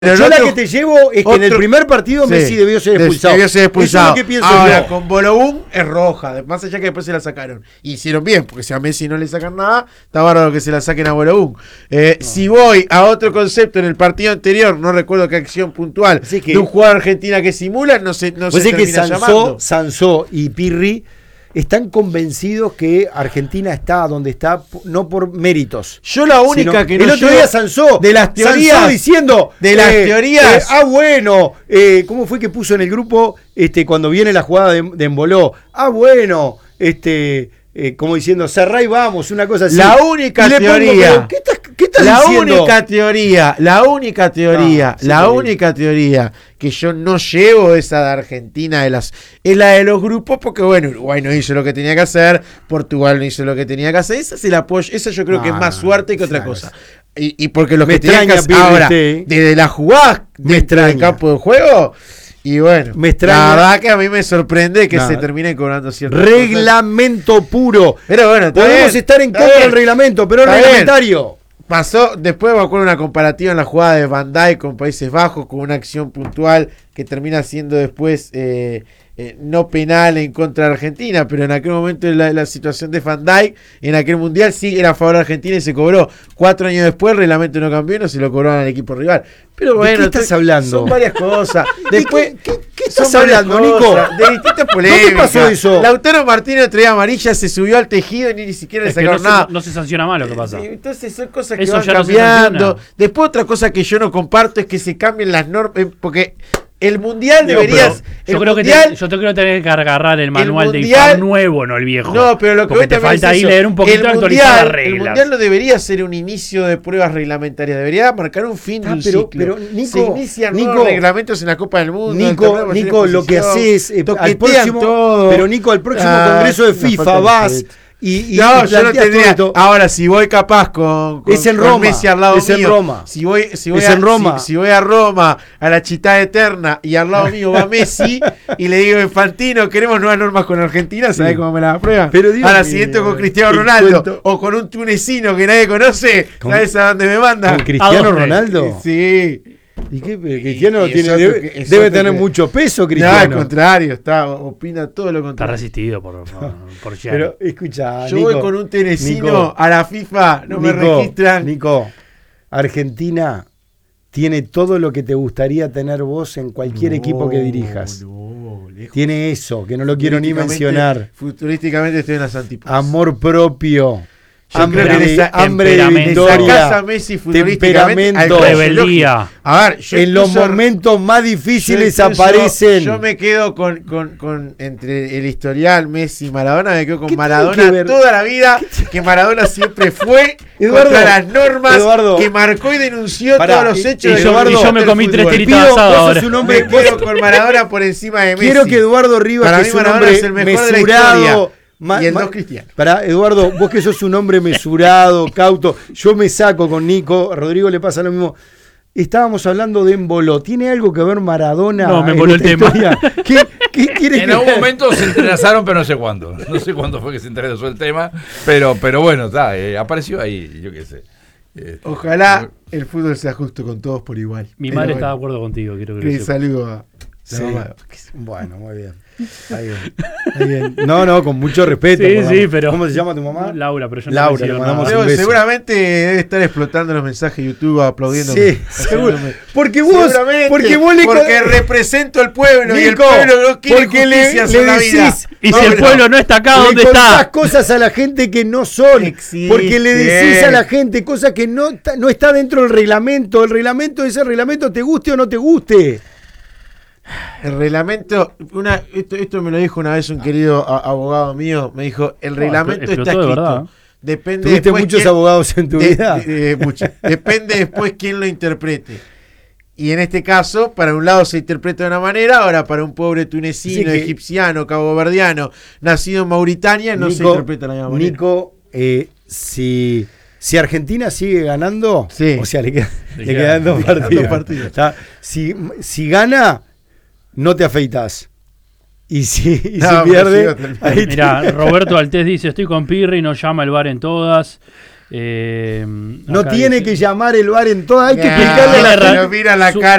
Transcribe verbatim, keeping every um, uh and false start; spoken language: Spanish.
Pero yo otro, la que te llevo es que otro, en el primer partido sí, Messi debió ser expulsado. Debió ser expulsado. Eso es lo que pienso Ahora, yo. con Bologun es roja, más allá que después se la sacaron. Y hicieron bien, porque si a Messi no le sacan nada, está bárbaro que se la saquen a Bologun. Eh, no. Si voy a otro concepto en el partido anterior, no recuerdo qué acción puntual, que, de un jugador argentina que simula, no se, no pues se es termina que Sansó, llamando. Sansó y Pirri están convencidos que Argentina está donde está no por méritos. Yo la única sino, que no el otro día Sansó de las teorías Sansó diciendo de las eh, teorías eh, ah bueno eh, ¿cómo fue que puso en el grupo este cuando viene la jugada de, de Emboló? Ah bueno este eh, como diciendo cerrá y vamos, una cosa así. La única teoría pongo, ¿qué estás, qué estás la diciendo? única teoría la única teoría no, sí, la sí, única sí. teoría que yo no llevo esa de Argentina de las, es la de los grupos, porque bueno, Uruguay no hizo lo que tenía que hacer, Portugal no hizo lo que tenía que hacer, esa se la apoyo, esa yo creo no, que es más suerte que otra cosa. Y, y porque los me que tenían que hacer ahora, desde la jugada dentro del campo de juego, y bueno, me extraña. La verdad que a mí me sorprende que no. se terminen cobrando cierto reglamento cosas. Puro. Pero bueno, podemos bien, estar en contra del reglamento, pero está reglamentario. Bien. Pasó, después me acuerdo una comparativa en la jugada de Van Dijk con Países Bajos, con una acción puntual que termina siendo después eh, eh, no penal en contra de Argentina, pero en aquel momento la, la situación de Van Dijk en aquel mundial sí era a favor de Argentina y se cobró. Cuatro años después el reglamento no cambió y no se lo cobraron al equipo rival. Pero bueno, ¿de qué estás hablando? Son varias cosas. Después, ¿Qué, qué, qué estás hablando, Nico? De distintas polémicas. ¿Qué pasó eso? Lautaro Martínez traía amarilla, se subió al tejido y ni, ni siquiera es le sacaron no nada. Se, no se sanciona mal lo que pasa. Entonces son cosas que eso van ya cambiando. No Después otra cosa que yo no comparto es que se cambien las normas, porque el mundial Digo, deberías. Yo el creo mundial, que te, yo te creo tener que agarrar el manual el mundial, de I F A nuevo, no el viejo. No, pero lo que porque te falta ahí leer un poquito, el actualizar mundial, las reglas. El mundial no debería ser un inicio de pruebas reglamentarias, debería marcar un fin ah, de un pero, ciclo. Pero Nico, se inician Nico, nuevos reglamentos en la Copa del Mundo. Nico, Nico lo que haces eh, al próximo, todo. pero Nico al próximo ah, congreso de FIFA vas. Y, y, no, y yo no tendría. Ahora, si voy capaz con, con, es en con Roma, Messi al lado es mío, en Roma. Si voy, si voy es a, en Roma. Si, si voy a Roma, a la Città Eterna, y al lado mío va Messi, y le digo, Infantino, queremos nuevas normas con Argentina, ¿sabés sí. cómo me la aprueban? Pero digo, ahora, si entro con Cristiano Ronaldo, cuento. o con un tunecino que nadie conoce, ¿sabés a dónde me manda? ¿Con Cristiano Ronaldo? Sí. ¿Y qué? Cristiano y, y tiene, debe, que, debe tener que, mucho peso, Cristiano. No, al contrario, está, opina todo lo contrario. Está resistido por, por, por Pero escucha, yo Nico, voy con un tenecino Nico, a la FIFA, no Nico, me registran. Nico, Argentina tiene todo lo que te gustaría tener vos en cualquier no, equipo que dirijas. No, tiene eso, que no lo quiero ni mencionar. Futurísticamente estoy en las antípodas. Amor propio. Hambre, de, hambre de victoria, a Messi temperamento, rebeldía. A ver, yo en los momentos más difíciles yo aparecen. Yo me quedo con, con, con entre el historial Messi y Maradona, me quedo con Maradona toda la vida, que Maradona siempre fue Eduardo, contra las normas, Eduardo, que marcó y denunció pará, todos los hechos. Y, de yo, Eduardo, y yo me comí tres tiritas de asado ahora. Un hombre, me quedo con Maradona por encima de Messi. Quiero que Eduardo Rivas, para que mí es un Maradona hombre es el mejor mesurado, de la historia. Ma, y el ma, dos Cristiano. Pará, Eduardo, vos que sos un hombre mesurado, cauto, yo me saco con Nico, a Rodrigo le pasa lo mismo. Estábamos hablando de Emboló. ¿Tiene algo que ver Maradona? No, me emboló el tema. ¿Qué, qué quiere en que algún momento se entrelazaron, pero no sé cuándo. No sé cuándo fue que se entrelazó el tema, pero, pero bueno, está, eh, apareció ahí, yo qué sé. Eh, Ojalá eh, el fútbol sea justo con todos por igual. Mi madre bueno. está de acuerdo contigo, quiero que lo sepa. Saludo a sí. Bueno, muy bien. Ahí bien. Ahí bien. No, no, con mucho respeto. Sí, sí, pero ¿cómo se llama tu mamá? Laura, pero yo no Laura, le mandamos Pero un beso. seguramente debe estar explotando los mensajes de YouTube aplaudiendo. Sí, seguro. Porque vos, porque vos le porque represento al pueblo, Nico, y el pueblo no quiere porque le, le en la decís, vida. Y si el pueblo no está acá, ¿dónde le está? Le cosas a la gente que no son. Existe. Porque le decís a la gente cosas que no, no está dentro del reglamento. El reglamento es el reglamento, te guste o no te guste. El reglamento, una, esto, esto me lo dijo una vez un querido a, abogado mío, me dijo, el reglamento oh, está escrito. De Depende ¿Tuviste muchos quién, abogados en tu de, vida? De, de, de, mucho. Depende después quién lo interprete. Y en este caso, para un lado se interpreta de una manera, ahora para un pobre tunecino, sí, que, egipciano, caboverdiano, nacido en Mauritania, no Nico, se interpreta de la misma manera. Nico, eh, si... Si Argentina sigue ganando, sí. o sea, le, queda, le quedan dos partidos. partidos. Si, si gana, no te afeitas. Y si, y no, si pierde, ahí mirá, te... Roberto Altés dice, estoy con Pirri, nos llama el bar en todas. Eh, No acá tiene dice- que llamar el V A R en todo, hay que Nah, explicarle a la Tiene gente. pero mira la Su- cara